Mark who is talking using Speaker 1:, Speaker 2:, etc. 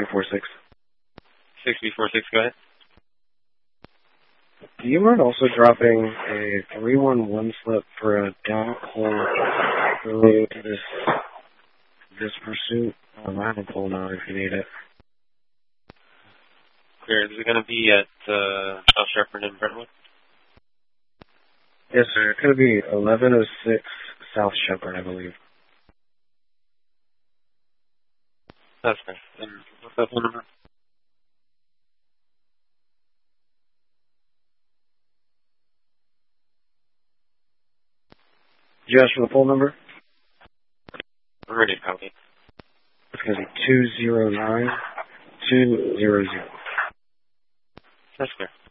Speaker 1: 6B46.
Speaker 2: 6B46, go ahead.
Speaker 1: Do you mind also dropping a 311 slip for a downhole related to this pursuit? I have a pull now if you need it.
Speaker 2: Clear. Is it going to be at South Shepherd and Brentwood?
Speaker 1: Yes, sir. It's going to be 1106 South Shepherd, I believe.
Speaker 2: That's fair. And what's that phone number?
Speaker 1: Did you ask for the phone number?
Speaker 2: I'm ready to copy.
Speaker 1: It's going to be 209200.
Speaker 2: That's fair.